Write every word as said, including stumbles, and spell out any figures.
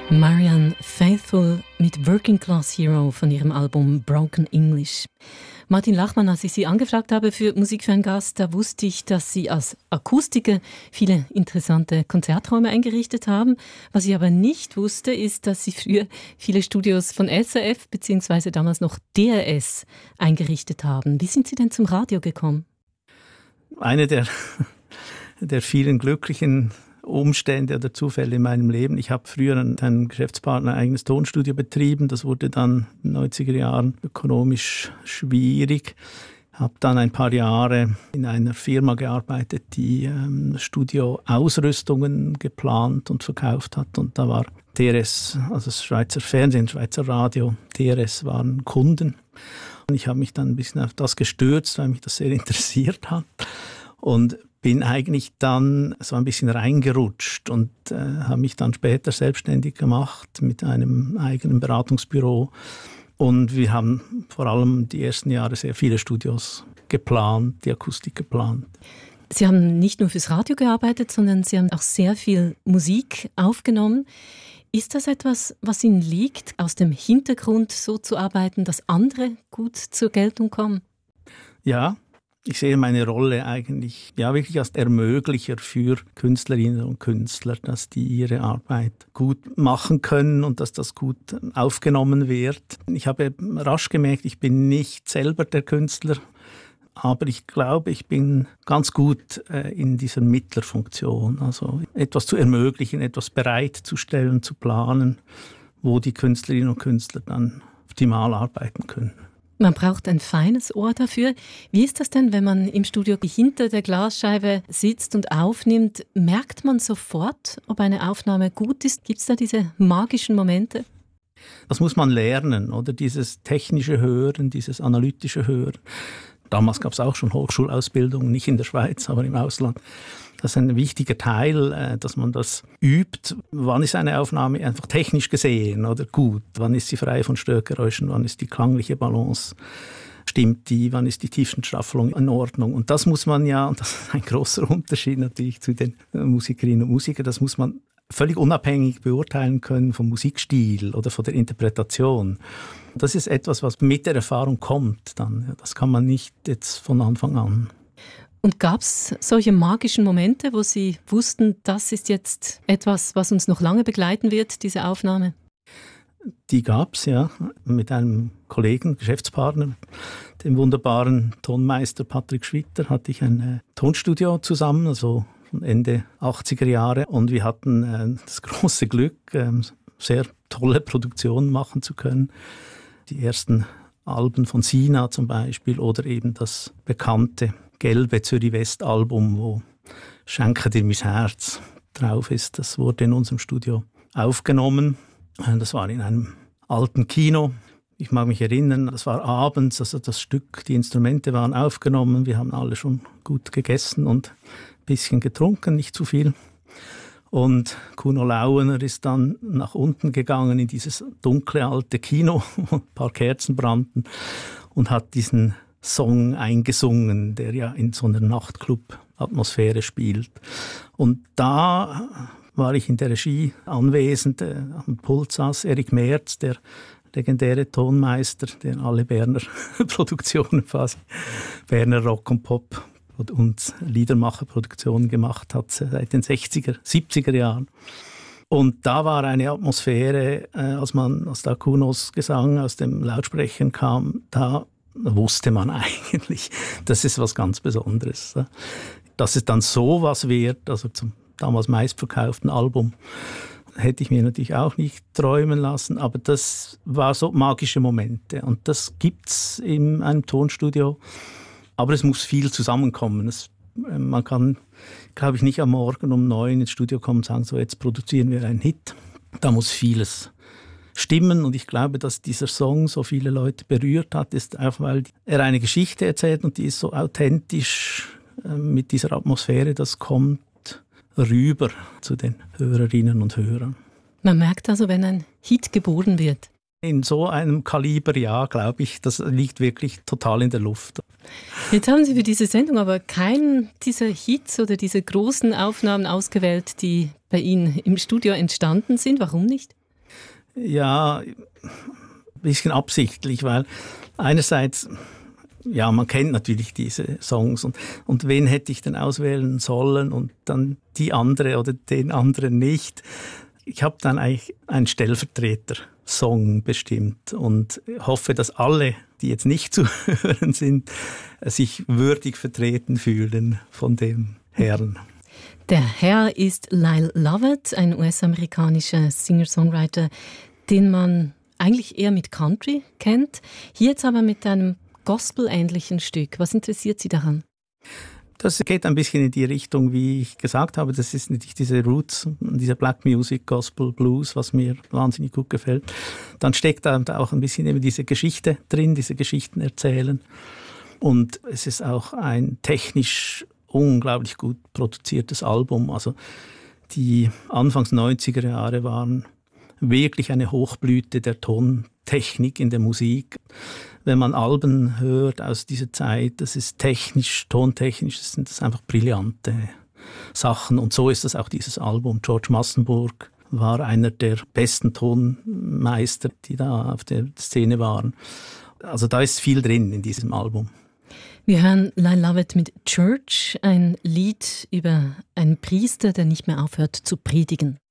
Marianne Faithfull mit Working Class Hero von ihrem Album Broken English. Martin Lachmann, als ich Sie angefragt habe für Musik für einen Gast, da wusste ich, dass Sie als Akustiker viele interessante Konzerträume eingerichtet haben. Was ich aber nicht wusste, ist, dass Sie früher viele Studios von S R F bzw. damals noch D R S eingerichtet haben. Wie sind Sie denn zum Radio gekommen? Eine der, der vielen glücklichen Umstände oder Zufälle in meinem Leben. Ich habe früher einen, einen Geschäftspartner ein eigenes Tonstudio betrieben. Das wurde dann in den neunziger Jahren ökonomisch schwierig. Ich habe dann ein paar Jahre in einer Firma gearbeitet, die ähm, Studioausrüstungen geplant und verkauft hat. Und da war D R S, also das Schweizer Fernsehen, Schweizer Radio, D R S waren Kunden. Und ich habe mich dann ein bisschen auf das gestürzt, weil mich das sehr interessiert hat. Und bin eigentlich dann so ein bisschen reingerutscht und äh, habe mich dann später selbstständig gemacht mit einem eigenen Beratungsbüro. Und wir haben vor allem die ersten Jahre sehr viele Studios geplant, die Akustik geplant. Sie haben nicht nur fürs Radio gearbeitet, sondern Sie haben auch sehr viel Musik aufgenommen. Ist das etwas, was Ihnen liegt, aus dem Hintergrund so zu arbeiten, dass andere gut zur Geltung kommen? Ja. Ich sehe meine Rolle eigentlich ja wirklich als Ermöglicher für Künstlerinnen und Künstler, dass die ihre Arbeit gut machen können und dass das gut aufgenommen wird. Ich habe rasch gemerkt, ich bin nicht selber der Künstler, aber ich glaube, ich bin ganz gut äh, in dieser Mittlerfunktion, also etwas zu ermöglichen, etwas bereitzustellen, zu planen, wo die Künstlerinnen und Künstler dann optimal arbeiten können. Man braucht ein feines Ohr dafür. Wie ist das denn, wenn man im Studio hinter der Glasscheibe sitzt und aufnimmt? Merkt man sofort, ob eine Aufnahme gut ist? Gibt es da diese magischen Momente? Das muss man lernen, oder? Dieses technische Hören, dieses analytische Hören. Damals gab es auch schon Hochschulausbildung, nicht in der Schweiz, aber im Ausland. Das ist ein wichtiger Teil, dass man das übt. Wann ist eine Aufnahme einfach technisch gesehen oder gut? Wann ist sie frei von Störgeräuschen? Wann ist die klangliche Balance? Stimmt die? Wann ist die Tiefenstaffelung in Ordnung? Und das muss man ja, und das ist ein großer Unterschied natürlich zu den Musikerinnen und Musikern, das muss man völlig unabhängig beurteilen können vom Musikstil oder von der Interpretation. Das ist etwas, was mit der Erfahrung kommt dann. Das kann man nicht jetzt von Anfang an. Und gab es solche magischen Momente, wo Sie wussten, das ist jetzt etwas, was uns noch lange begleiten wird, diese Aufnahme? Die gab es, ja. Mit einem Kollegen, Geschäftspartner, dem wunderbaren Tonmeister Patrick Schwitter, hatte ich ein äh, Tonstudio zusammen, also Ende achtziger Jahre. Und wir hatten äh, das große Glück, äh, sehr tolle Produktionen machen zu können. Die ersten Alben von Sina zum Beispiel oder eben das bekannte gelbe Zürich-West-Album, wo «Schenke dir mein Herz» drauf ist. Das wurde in unserem Studio aufgenommen. Das war in einem alten Kino. Ich mag mich erinnern, das war abends, also das Stück, die Instrumente waren aufgenommen. Wir haben alle schon gut gegessen und ein bisschen getrunken, nicht zu viel. Und Kuno Lauener ist dann nach unten gegangen in dieses dunkle alte Kino, wo ein paar Kerzen brannten und hat diesen Song eingesungen, der ja in so einer Nachtclub-Atmosphäre spielt. Und da war ich in der Regie anwesend. Am Pult saß Erik Merz, der legendäre Tonmeister, der alle Berner Produktionen quasi, Berner Rock und Pop und Liedermacherproduktionen gemacht hat seit den sechziger, siebziger Jahren. Und da war eine Atmosphäre, als man, als da Kunos Gesang aus dem Lautsprechern kam, da wusste man eigentlich, das ist was ganz Besonderes. Dass es dann so was wird, also zum damals meistverkauften Album, hätte ich mir natürlich auch nicht träumen lassen, aber das war so magische Momente und das gibt's in einem Tonstudio, aber es muss viel zusammenkommen. Es, man kann, glaube ich, nicht am Morgen um neun ins Studio kommen und sagen, so jetzt produzieren wir einen Hit. Da muss vieles stimmen und ich glaube, dass dieser Song so viele Leute berührt hat, ist auch, weil er eine Geschichte erzählt und die ist so authentisch äh, mit dieser Atmosphäre, das kommt rüber zu den Hörerinnen und Hörern. Man merkt also, wenn ein Hit geboren wird. In so einem Kaliber, ja, glaube ich, das liegt wirklich total in der Luft. Jetzt haben Sie für diese Sendung aber keinen dieser Hits oder diese großen Aufnahmen ausgewählt, die bei Ihnen im Studio entstanden sind. Warum nicht? Ja, ein bisschen absichtlich, weil einerseits, ja, man kennt natürlich diese Songs und, und wen hätte ich denn auswählen sollen und dann die andere oder den anderen nicht. Ich habe dann eigentlich einen Stellvertreter-Song bestimmt und hoffe, dass alle, die jetzt nicht zu hören sind, sich würdig vertreten fühlen von dem Herrn. Der Herr ist Lyle Lovett, ein U S-amerikanischer Singer-Songwriter, den man eigentlich eher mit Country kennt. Hier jetzt aber mit einem Gospel-ähnlichen Stück. Was interessiert Sie daran? Das geht ein bisschen in die Richtung, wie ich gesagt habe. Das ist natürlich diese Roots, dieser Black Music, Gospel, Blues, was mir wahnsinnig gut gefällt. Dann steckt da auch ein bisschen eben diese Geschichte drin, diese Geschichten erzählen. Und es ist auch ein technisch unglaublich gut produziertes Album. Also die Anfangs neunziger Jahre waren wirklich eine Hochblüte der Tontechnik in der Musik. Wenn man Alben hört aus dieser Zeit, das ist technisch, tontechnisch, das sind das einfach brillante Sachen. Und so ist das auch dieses Album. George Massenburg war einer der besten Tonmeister, die da auf der Szene waren. Also da ist viel drin in diesem Album. Wir hören Lyle Lovett mit Church, ein Lied über einen Priester, der nicht mehr aufhört zu predigen.